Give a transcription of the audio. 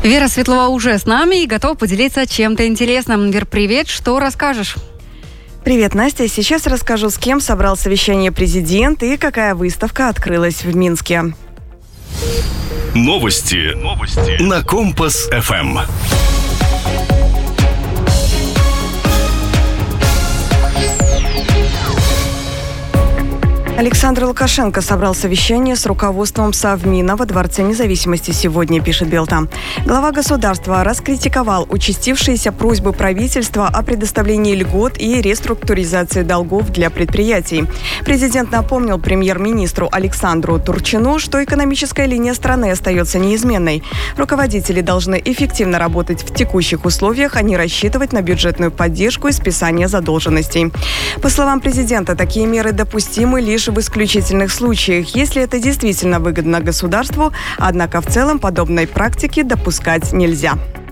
Вера Светлова уже с нами и готова поделиться чем-то интересным. Вер, привет, что расскажешь? Привет, Настя. Сейчас расскажу, с кем собрал совещание президент и какая выставка открылась в Минске. Новости на Компас-ФМ. Александр Лукашенко собрал совещание с руководством Совмина во Дворце независимости сегодня, пишет Белта. Глава государства раскритиковал участившиеся просьбы правительства о предоставлении льгот и реструктуризации долгов для предприятий. Президент напомнил премьер-министру Александру Турчину, что экономическая линия страны остается неизменной. Руководители должны эффективно работать в текущих условиях, а не рассчитывать на бюджетную поддержку и списание задолженностей. По словам президента, такие меры допустимы лишь в исключительных случаях, если это действительно выгодно государству, однако в целом подобной практики допускать нельзя.